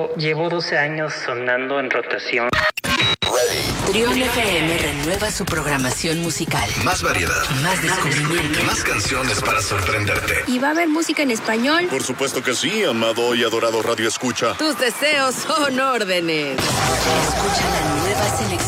llevo 12 años sonando en rotación. Trión FM renueva su programación musical. Más variedad. Más descubrimiento. Más canciones para sorprenderte. ¿Y va a haber música en español? Por supuesto que sí, amado y adorado Radio Escucha. Tus deseos son órdenes. Escucha la nueva selección